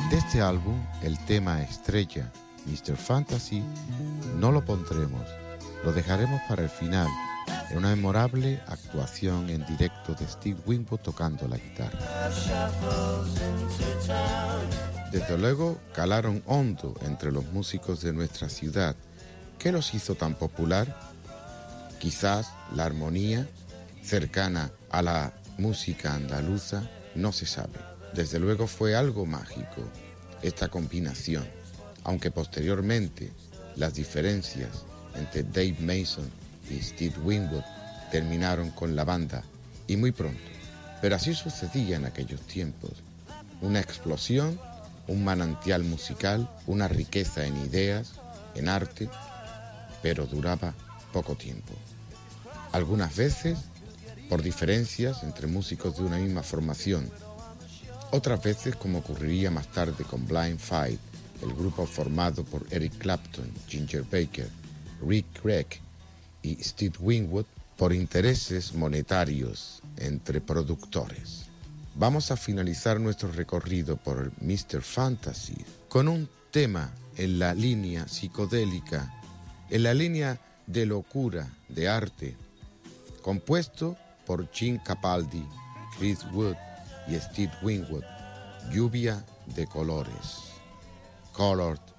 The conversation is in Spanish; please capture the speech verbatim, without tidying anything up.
De este álbum, el tema estrella, mister Fantasy, no lo pondremos, lo dejaremos para el final, en una memorable actuación en directo de Steve Winwood tocando la guitarra. Desde luego, calaron hondo entre los músicos de nuestra ciudad. ¿Qué los hizo tan popular? Quizás la armonía, cercana a la música andaluza, no se sabe. Desde luego fue algo mágico, esta combinación, aunque posteriormente las diferencias entre Dave Mason y Steve Winwood terminaron con la banda, y muy pronto. Pero así sucedía en aquellos tiempos. Una explosión, un manantial musical, una riqueza en ideas, en arte, pero duraba poco tiempo. Algunas veces por diferencias entre músicos de una misma formación. Otras veces, como ocurriría más tarde con Blind Faith, el grupo formado por Eric Clapton, Ginger Baker, Rick Gregg y Steve Winwood, por intereses monetarios entre productores. Vamos a finalizar nuestro recorrido por el mister Fantasy con un tema en la línea psicodélica, en la línea de locura, de arte, compuesto por Gene Capaldi, Chris Wood y Steve Winwood, Lluvia de colores, Colored